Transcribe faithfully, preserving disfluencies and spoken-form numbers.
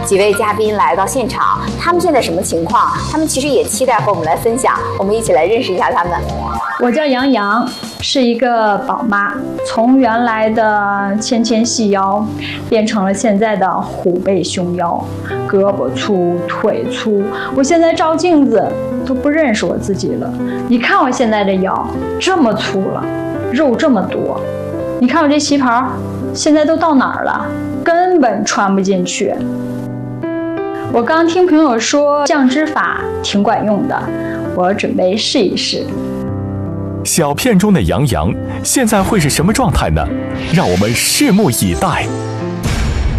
几位嘉宾来到现场，他们现在什么情况？他们其实也期待和我们来分享，我们一起来认识一下他们。 我叫杨洋，是一个宝妈，从原来的纤纤细腰变成了现在的虎背熊腰，胳膊粗腿粗，我现在照镜子都不认识我自己了。你看我现在的腰这么粗了，肉这么多，你看我这旗袍现在都到哪儿了，根本穿不进去。我刚听朋友说降脂法挺管用的，我准备试一试。 小片中的杨洋现在会是什么状态呢？让我们拭目以待。